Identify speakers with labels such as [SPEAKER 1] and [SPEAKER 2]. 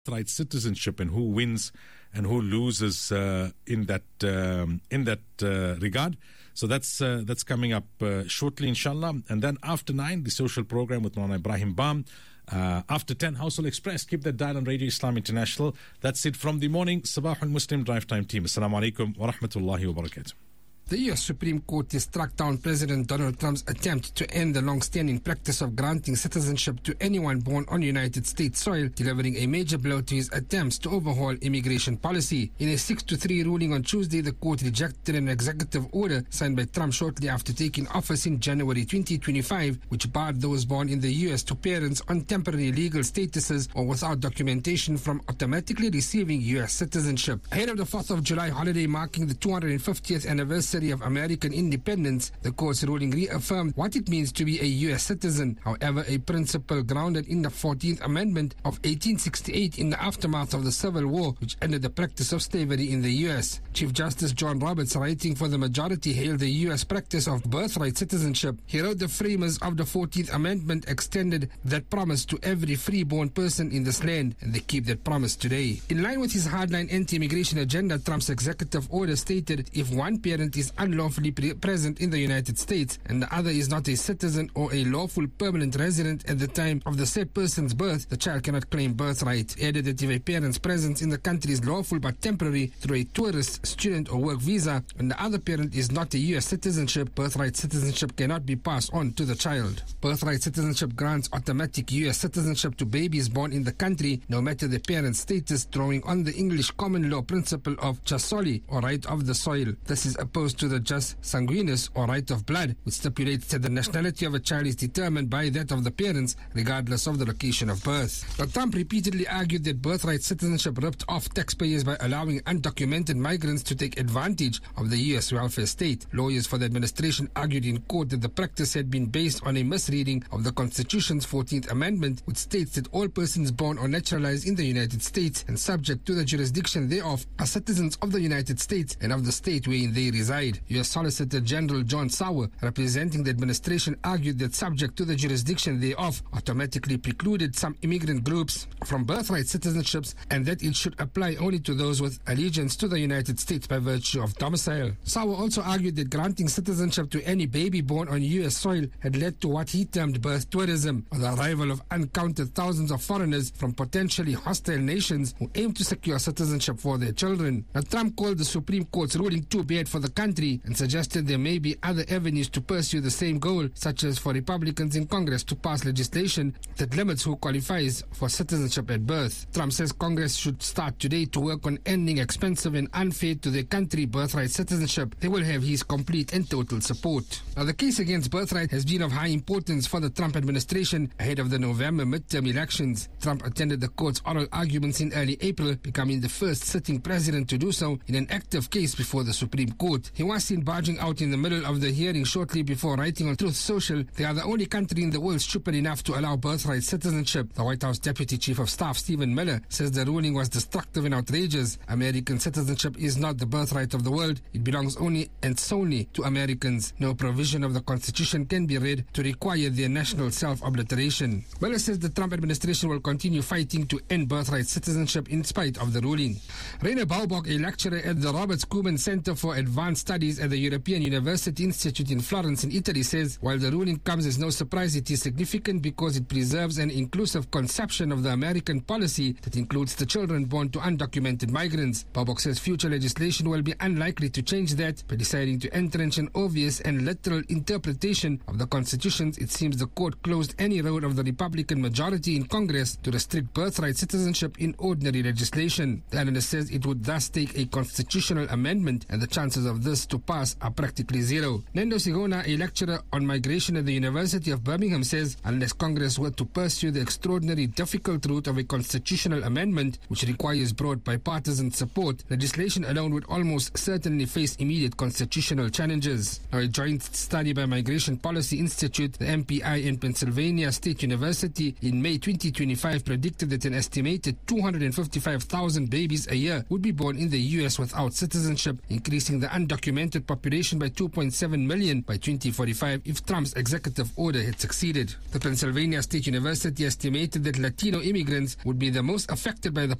[SPEAKER 1] birthright citizenship and who wins and who loses in that regard. So that's coming up shortly, inshallah. And then after 9, the social program with Maulana Ibrahim Bam. After 10, Household Express. Keep that dial on Radio Islam International. That's it from the morning Sabah al-Muslim Drive Time team. Assalamu alaikum wa rahmatullahi wa barakatuh.
[SPEAKER 2] The U.S. Supreme Court has struck down President Donald Trump's attempt to end the long-standing practice of granting citizenship to anyone born on United States soil, delivering a major blow to his attempts to overhaul immigration policy. In a 6-3 ruling on Tuesday, the court rejected an executive order signed by Trump shortly after taking office in January 2025, which barred those born in the U.S. to parents on temporary legal statuses or without documentation from automatically receiving U.S. citizenship. Ahead of the 4th of July holiday marking the 250th anniversary of American independence, the court's ruling reaffirmed what it means to be a U.S. citizen. However, a principle grounded in the 14th Amendment of 1868 in the aftermath of the Civil War, which ended the practice of slavery in the U.S. Chief Justice John Roberts, writing for the majority, hailed the U.S. practice of birthright citizenship. He wrote, the framers of the 14th Amendment extended that promise to every free-born person in this land, and they keep that promise today. In line with his hardline anti-immigration agenda, Trump's executive order stated if one parent is unlawfully present in the United States and the other is not a citizen or a lawful permanent resident at the time of the said person's birth, the child cannot claim birthright. He added that if a parent's presence in the country is lawful but temporary through a tourist, student or work visa, and the other parent is not a U.S. citizenship, birthright citizenship cannot be passed on to the child. Birthright citizenship grants automatic U.S. citizenship to babies born in the country, no matter the parent's status, drawing on the English common law principle of jus soli, or right of the soil. This is opposed to the jus sanguinis, or right of blood, which stipulates that the nationality of a child is determined by that of the parents, regardless of the location of birth. But Trump repeatedly argued that birthright citizenship ripped off taxpayers by allowing undocumented migrants to take advantage of the U.S. welfare state. Lawyers for the administration argued in court that the practice had been based on a misreading of the Constitution's 14th Amendment, which states that all persons born or naturalized in the United States and subject to the jurisdiction thereof are citizens of the United States and of the state wherein they reside. U.S. Solicitor General John Sauer, representing the administration, argued that subject to the jurisdiction thereof automatically precluded some immigrant groups from birthright citizenships and that it should apply only to those with allegiance to the United States by virtue of domicile. Sauer also argued that granting citizenship to any baby born on U.S. soil had led to what he termed birth tourism, or the arrival of uncounted thousands of foreigners from potentially hostile nations who aim to secure citizenship for their children. Now, Trump called the Supreme Court's ruling too bad for the country and suggested there may be other avenues to pursue the same goal, such as for Republicans in Congress to pass legislation that limits who qualifies for citizenship at birth. Trump says Congress should start today to work on ending expensive and unfair to their country birthright citizenship. They will have his complete and total support. Now, the case against birthright has been of high importance for the Trump administration ahead of the November midterm elections. Trump attended the court's oral arguments in early April, becoming the first sitting president to do so in an active case before the Supreme Court. He was seen barging out in the middle of the hearing shortly before writing on Truth Social, "They are the only country in the world stupid enough to allow birthright citizenship." The White House Deputy Chief of Staff Stephen Miller says the ruling was destructive and outrageous. American citizenship is not the birthright of the world. It belongs only and solely to Americans. No provision of the Constitution can be read to require their national self-obliteration. Miller says the Trump administration will continue fighting to end birthright citizenship in spite of the ruling. Rainer Baubach, a lecturer at the Robert Schuman Center for Advanced Studies at the European University Institute in Florence in Italy, says while the ruling comes as no surprise, it is significant because it preserves an inclusive conception of the American policy that includes the children born to undocumented migrants. Baubach says future legislation will be unlikely to change that. By deciding to entrench an obvious and literal interpretation of the Constitution, it seems the court closed any road of the Republican majority in Congress to restrict birthright citizenship in ordinary legislation. The analyst says it would thus take a constitutional amendment, and the chances of this to pass are practically zero. Nando Sigona, a lecturer on migration at the University of Birmingham, says unless Congress were to pursue the extraordinarily difficult route of a constitutional amendment, which requires broad bipartisan support, legislation alone would almost certainly face immediate constitutional challenges. Now, a joint study by Migration Policy Institute, the MPI, and Pennsylvania State University in May 2025 predicted that an estimated 255,000 babies a year would be born in the U.S. without citizenship, increasing the undocumented undocumented population by 2.7 million by 2045 if Trump's executive order had succeeded. The Pennsylvania State University estimated that Latino immigrants would be the most affected by the